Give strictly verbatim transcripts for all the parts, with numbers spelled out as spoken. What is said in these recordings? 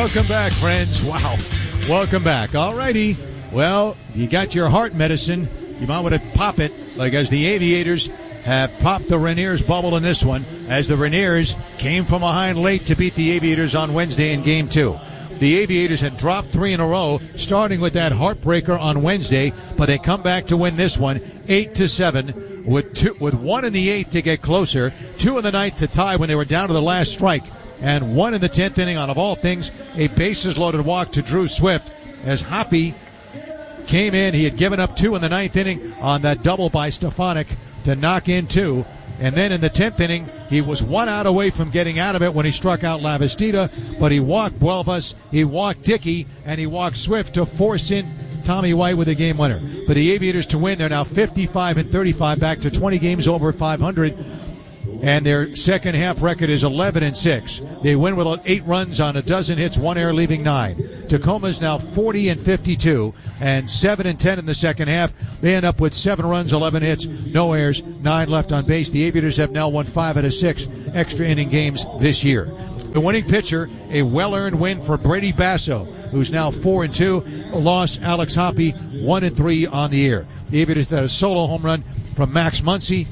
Welcome back, friends. Wow. Welcome back. All righty. Well, you got your heart medicine. You might want to pop it, like as the Aviators have popped the Rainiers bubble in this one, as the Rainiers came from behind late to beat the Aviators on Wednesday in Game two. The Aviators had dropped three in a row, starting with that heartbreaker on Wednesday, but they come back to win this one, eight to seven, with two, with one in the eighth to get closer, two in the ninth to tie when they were down to the last strike, and one in the tenth inning on, of all things, a bases-loaded walk to Drew Swift, as Hoppy came in. He had given up two in the ninth inning on that double by Stefanik to knock in two. And then in the tenth inning, he was one out away from getting out of it when he struck out Lavastida, but he walked Buelvas, he walked Dickey, and he walked Swift to force in Tommy White with a game winner. For the Aviators to win, they're now fifty-five and thirty-five, back to twenty games over five hundred. And their second half record is eleven and six. They win with eight runs on a dozen hits, one error, leaving nine. Tacoma's now forty and fifty-two and seven and ten in the second half. They end up with seven runs, eleven hits, no errors, nine left on base. The Aviators have now won five out of six extra inning games this year. The winning pitcher, a well-earned win for Brady Basso, who's now four and two. A loss, Alex Hoppy, one and three on the year. The Aviators had a solo home run from Max Muncy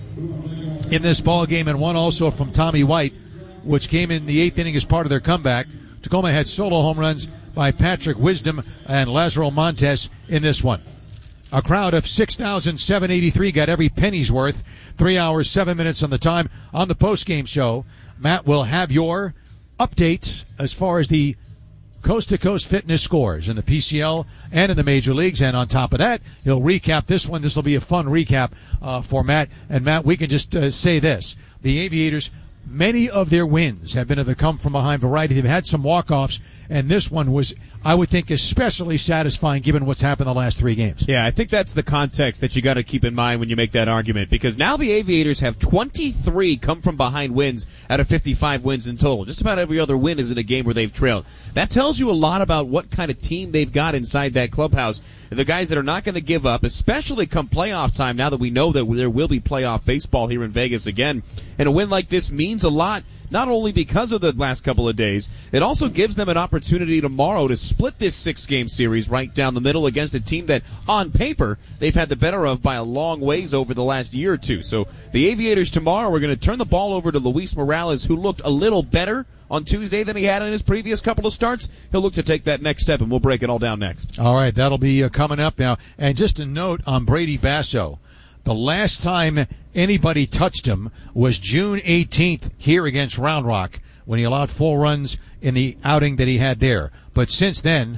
in this ball game, and one also from Tommy White, which came in the eighth inning as part of their comeback. Tacoma had solo home runs by Patrick Wisdom and Lazaro Montes in this one. A crowd of six thousand seven hundred eighty-three got every penny's worth. Three hours, seven minutes on the time. On the post-game show, Matt will have your updates as far as the coast-to-coast fitness scores in the P C L and in the major leagues. And on top of that, he'll recap this one. This will be a fun recap uh, for Matt. And, Matt, we can just uh, say this. The Aviators, many of their wins have been of the come-from-behind variety. They've had some walk-offs, and this one was, I would think, especially satisfying given what's happened the last three games. Yeah, I think that's the context that you got to keep in mind when you make that argument, because now the Aviators have twenty-three come-from-behind wins out of fifty-five wins in total. Just about every other win is in a game where they've trailed. That tells you a lot about what kind of team they've got inside that clubhouse. The guys that are not going to give up, especially come playoff time, now that we know that there will be playoff baseball here in Vegas again. And a win like this means a lot, not only because of the last couple of days, it also gives them an opportunity tomorrow to split this six-game series right down the middle against a team that, on paper, they've had the better of by a long ways over the last year or two. So the Aviators tomorrow are going to turn the ball over to Luis Morales, who looked a little better on Tuesday than he had in his previous couple of starts. He'll look to take that next step, and we'll break it all down next. All right, that'll be uh, coming up now. And just a note on Brady Basso. The last time anybody touched him was June eighteenth here against Round Rock, when he allowed four runs in the outing that he had there. But since then,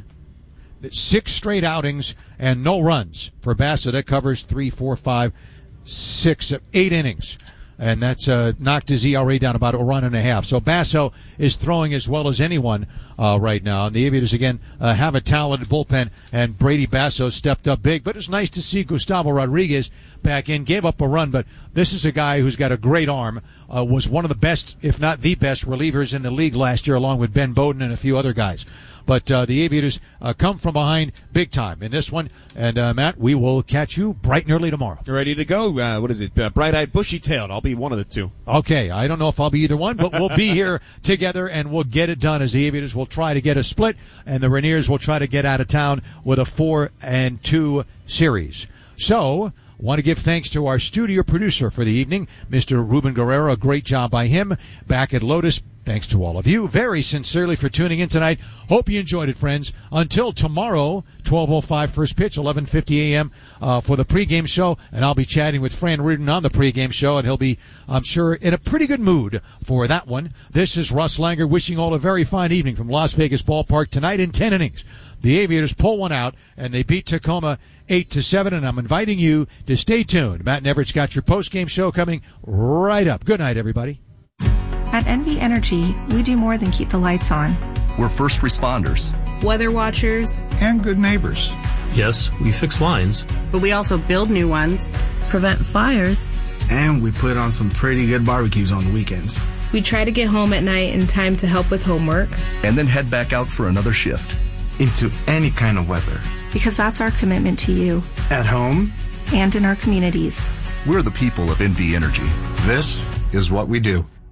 six straight outings and no runs for Basso. That covers three, four, five, six, eight innings. And that's uh, knocked his E R A down about a run and a half. So Basso is throwing as well as anyone uh, right now. And the Aviators, again, uh, have a talented bullpen, and Brady Basso stepped up big. But it's nice to see Gustavo Rodriguez back in. Gave up a run, but this is a guy who's got a great arm, uh, was one of the best, if not the best, relievers in the league last year, along with Ben Bowden and a few other guys. But uh, the Aviators uh, come from behind big time in this one. And, uh, Matt, we will catch you bright and early tomorrow. Ready to go. Uh, what is it? Uh, bright-eyed, bushy-tailed. I'll be one of the two. Okay. I don't know if I'll be either one, but we'll be here together, and we'll get it done as the Aviators will try to get a split, and the Rainiers will try to get out of town with a four and two series. So, want to give thanks to our studio producer for the evening, Mister Ruben Guerrero. A great job by him back at Lotus. Thanks to all of you very sincerely for tuning in tonight. Hope you enjoyed it, friends. Until tomorrow, twelve oh five first pitch, eleven fifty a.m. Uh, for the pregame show. And I'll be chatting with Fran Reardon on the pregame show, and he'll be, I'm sure, in a pretty good mood for that one. This is Russ Langer wishing all a very fine evening from Las Vegas Ballpark tonight in ten innings. The Aviators pull one out, and they beat Tacoma eight to seven, and I'm inviting you to stay tuned. Matt and Everett's got your postgame show coming right up. Good night, everybody. At N V Energy, we do more than keep the lights on. We're first responders, weather watchers, and good neighbors. Yes, we fix lines, but we also build new ones, prevent fires, and we put on some pretty good barbecues on the weekends. We try to get home at night in time to help with homework, and then head back out for another shift. Into any kind of weather. Because that's our commitment to you. At home. And in our communities. We're the people of N V Energy. This is what we do.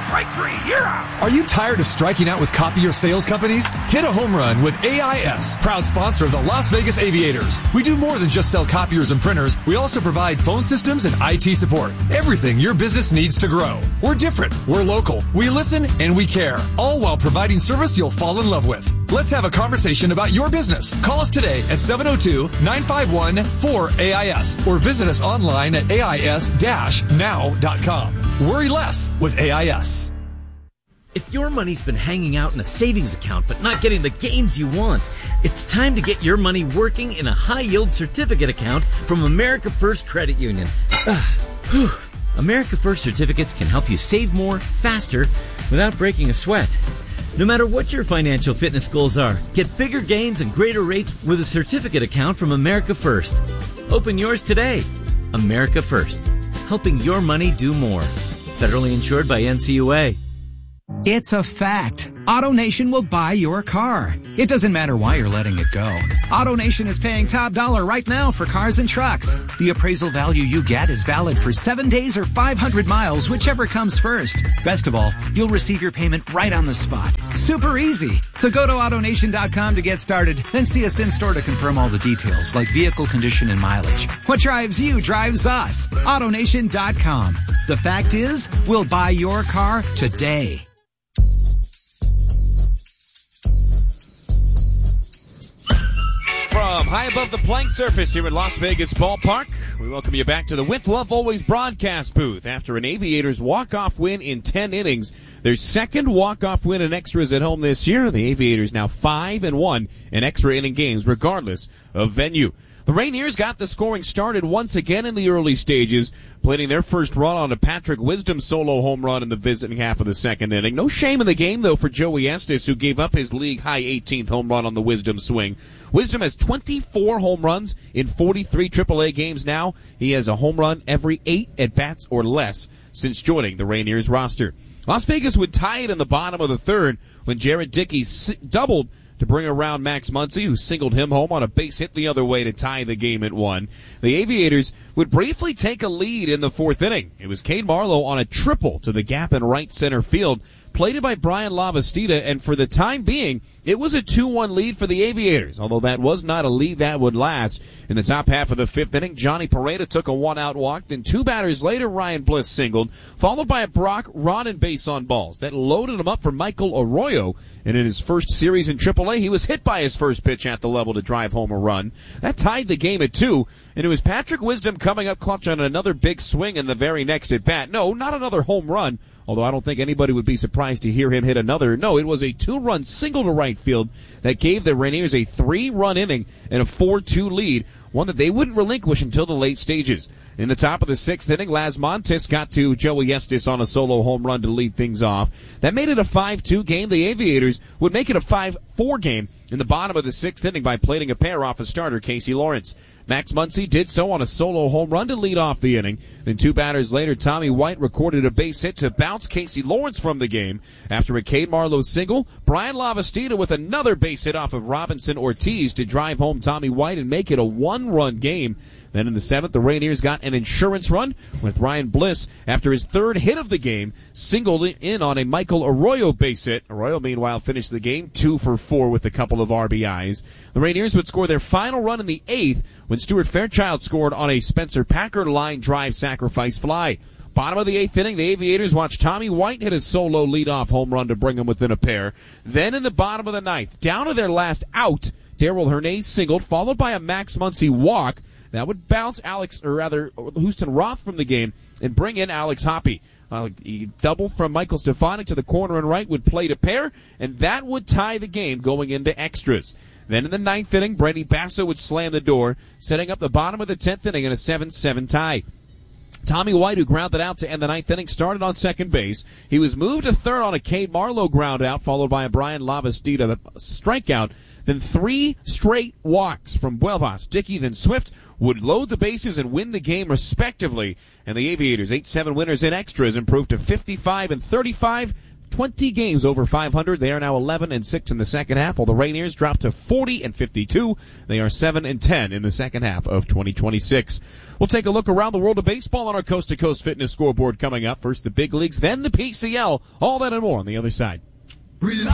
Strike three, you're out. Are you tired of striking out with copier sales companies? Hit a home run with A I S, proud sponsor of the Las Vegas Aviators. We do more than just sell copiers and printers. We also provide phone systems and I T support. Everything your business needs to grow. We're different. We're local. We listen and we care. All while providing service you'll fall in love with. Let's have a conversation about your business. Call us today at seven oh two, nine five one, four A I S or visit us online at A I S dash now dot com. Worry less with A I S. If your money's been hanging out in a savings account but not getting the gains you want, it's time to get your money working in a high-yield certificate account from America First Credit Union. America First certificates can help you save more, faster, without breaking a sweat. No matter what your financial fitness goals are, get bigger gains and greater rates with a certificate account from America First. Open yours today. America First, helping your money do more. Federally insured by N C U A. It's a fact. AutoNation will buy your car. It doesn't matter why you're letting it go. AutoNation is paying top dollar right now for cars and trucks. The appraisal value you get is valid for seven days or five hundred miles, whichever comes first. Best of all, you'll receive your payment right on the spot. Super easy. So go to AutoNation dot com to get started, then see us in-store to confirm all the details, like vehicle condition and mileage. What drives you drives us. AutoNation dot com. The fact is, we'll buy your car today. From high above the playing surface here at Las Vegas Ballpark, we welcome you back to the With Love Always broadcast booth. After an Aviators walk-off win in ten innings, their second walk-off win in extras at home this year, the Aviators now five and one in extra inning games, regardless of venue. The Rainiers got the scoring started once again in the early stages, plating their first run on a Patrick Wisdom solo home run in the visiting half of the second inning. No shame in the game, though, for Joey Estes, who gave up his league-high eighteenth home run on the Wisdom swing. Wisdom has twenty-four home runs in forty-three triple A games now. He has a home run every eight at-bats or less since joining the Rainiers roster. Las Vegas would tie it in the bottom of the third when Jared Dickey doubled to bring around Max Muncy, who singled him home on a base hit the other way to tie the game at one. The Aviators would briefly take a lead in the fourth inning. It was Cade Marlowe on a triple to the gap in right center field, plated by Brian Lavastida, and for the time being, it was a two one lead for the Aviators, although that was not a lead that would last. In the top half of the fifth inning, Johnny Pareda took a one-out walk. Then two batters later, Ryan Bliss singled, followed by a Brock Rodden base on balls. That loaded him up for Michael Arroyo, and in his first series in triple A, he was hit by his first pitch at the level to drive home a run. That tied the game at two, and it was Patrick Wisdom coming up clutch on another big swing in the very next at-bat. No, not another home run, although I don't think anybody would be surprised to hear him hit another. No, it was a two-run single to right field that gave the Rainiers a three-run inning and a four two lead, one that they wouldn't relinquish until the late stages. In the top of the sixth inning, Las Montes got to Joey Estes on a solo home run to lead things off. That made it a five two game. The Aviators would make it a five four game in the bottom of the sixth inning by plating a pair off of starter Casey Lawrence. Max Muncy did so on a solo home run to lead off the inning. Then two batters later, Tommy White recorded a base hit to bounce Casey Lawrence from the game. After a Cade Marlowe single, Brian Lavastida with another base hit off of Robinson Ortiz to drive home Tommy White and make it a one-run game. Then in the seventh, the Rainiers got an insurance run with Ryan Bliss after his third hit of the game, singled in on a Michael Arroyo base hit. Arroyo, meanwhile, finished the game two for four with a couple of R B Is. The Rainiers would score their final run in the eighth when Stuart Fairchild scored on a Spencer Packer line drive sacrifice fly. Bottom of the eighth inning, the Aviators watched Tommy White hit a solo leadoff home run to bring them within a pair. Then in the bottom of the ninth, down to their last out, Darrell Hernandez singled, followed by a Max Muncy walk. That would bounce Alex, or rather, Houston Roth from the game and bring in Alex Hoppe. Uh, he doubled from Michael Stefanik to the corner and right, would play to pair, and that would tie the game going into extras. Then in the ninth inning, Brady Basso would slam the door, setting up the bottom of the tenth inning in a seven seven tie. Tommy White, who grounded out to end the ninth inning, started on second base. He was moved to third on a Cade Marlowe ground out, followed by a Brian Lavastida strikeout. Then three straight walks from Buelvas, Dickey, then Swift would load the bases and win the game respectively. And the Aviators, eight seven winners in extras, improved to fifty-five and thirty-five, twenty games over five hundred. They are now eleven and six in the second half, while the Rainiers dropped to forty and fifty-two. They are seven and ten in the second half of twenty twenty-six. We'll take a look around the world of baseball on our Coast to Coast Fitness scoreboard coming up. First the big leagues, then the P C L. All that and more on the other side.